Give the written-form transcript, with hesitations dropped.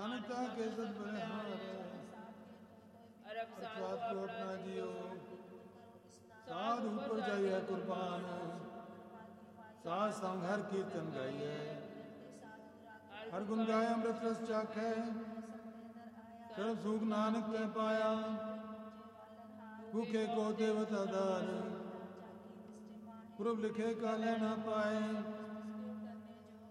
अनता के सद बलिहार अर्थात को अपना जियो साधु पर जाइए कुर्बान साध संग हर कीर्तन गाइए हर गुण गाय अमृत रस चाखे सर्व सुख नानक ते पाया भूखे को देवता दान पूर्व लिखे काले ना पाए